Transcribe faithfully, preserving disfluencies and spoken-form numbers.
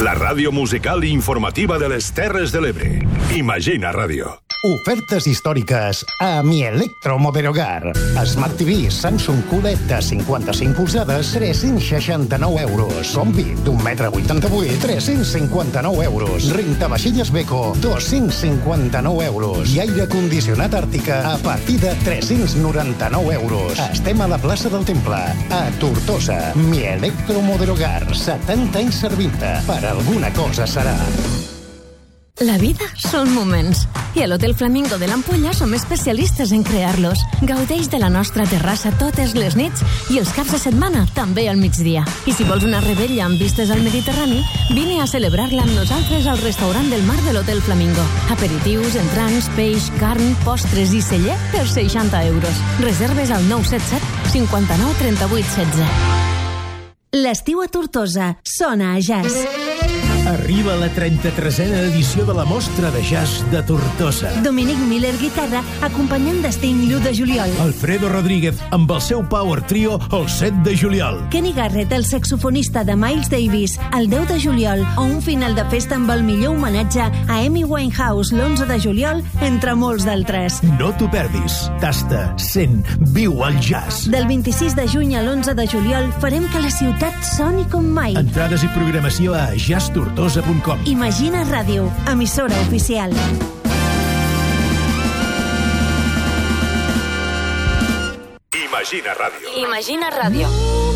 La ràdio musical i informativa de les Terres de l'Ebre. Imagina Ràdio. Ofertes històriques a Mi Electromoderogar. Smart T V Samsung Q L E D de cinquanta-cinc polzades, tres-cents seixanta-nou euros. Combi d'un metre vuitanta-vuit, tres-cents cinquanta-nou euros. Rentavaixelles Beko, dos-cents cinquanta-nou euros. I aire condicionat Àrtica a partir de tres-cents noranta-nou euros. Estem a la plaça del Temple, a Tortosa. Mi Electromoderogar, setanta anys servint-te. Per alguna cosa serà. La vida són moments i a l'Hotel Flamingo de l'Ampolla som especialistes en crear-los. Gaudeix de la nostra terrassa totes les nits i els caps de setmana també al migdia. I si vols una rebella amb vistes al Mediterrani, vine a celebrar-la amb nosaltres al restaurant del mar de l'Hotel Flamingo. Aperitius, entrants, peix, carn, postres i celler per seixanta euros. Reserves al nou set set cinquanta-nou trenta-vuit setze. L'estiu a Tortosa sona a jazz. Arriba la trenta-tresena edició de la Mostra de Jazz de Tortosa. Dominic Miller, guitarra, acompanyant de Sting l'u de juliol. Alfredo Rodríguez, amb el seu Power Trio, el set de juliol. Kenny Garrett, el saxofonista de Miles Davis, el deu de juliol, o un final de festa amb el millor homenatge a Amy Winehouse l'onze de juliol, entre molts d'altres. No t'ho perdis. Tasta, sent, viu el jazz. Del vint-i-sis de juny a l'onze de juliol farem que la ciutat soni com mai. Entrades i programació a jazz tortosa punt com. Imagina Ràdio, emissora oficial. Imagina Ràdio. Imagina Ràdio.